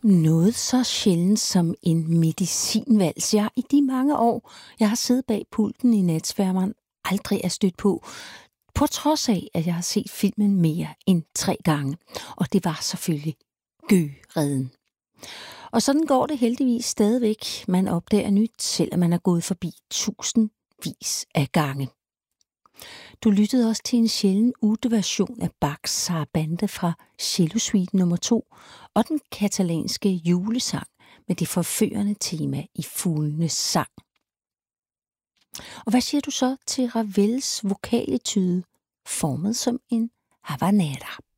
Noget så sjældent som en medicinvals, jeg i de mange år, jeg har siddet bag pulten i natsværmeren, aldrig er stødt på trods af, at jeg har set filmen mere end 3 gange. Og det var selvfølgelig Gø-redden. Og sådan går det heldigvis stadigvæk. Man opdager nyt, selvom man er gået forbi tusindvis af gange. Du lyttede også til en sjælden version af Bachs Sarabande fra Cello Suite nummer 2 og den katalanske julesang med det forførende tema i fuglenes sang. Og hvad siger du så til Ravels vokaletyde, formet som en havanera?